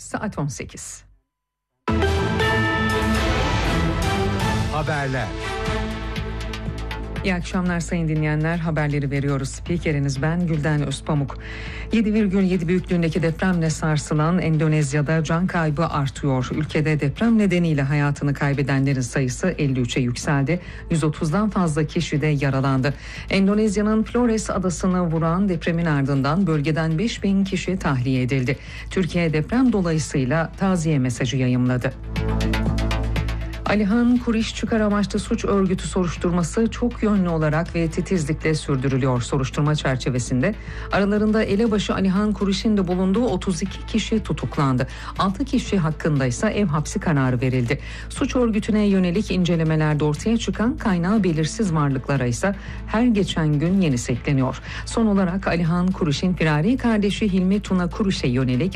Saat 18. Haberler. İyi akşamlar sayın dinleyenler. Haberleri veriyoruz. Spikeriniz ben Gülden Özpamuk. 7,7 büyüklüğündeki depremle sarsılan Endonezya'da can kaybı artıyor. Ülkede deprem nedeniyle hayatını kaybedenlerin sayısı 53'e yükseldi. 130'dan fazla kişi de yaralandı. Endonezya'nın Flores adasını vuran depremin ardından bölgeden 5.000 kişi tahliye edildi. Türkiye deprem dolayısıyla taziye mesajı yayımladı. Alihan Kuriş çıkar amaçlı suç örgütü soruşturması çok yönlü olarak ve titizlikle sürdürülüyor. Soruşturma çerçevesinde aralarında elebaşı Alihan Kuriş'in de bulunduğu 32 kişi tutuklandı. 6 kişi hakkında ise ev hapsi kararı verildi. Suç örgütüne yönelik incelemelerde ortaya çıkan kaynağı belirsiz varlıklara ise her geçen gün yenisi ekleniyor. Son olarak Alihan Kuriş'in firari kardeşi Hilmi Tuna Kuriş'e yönelik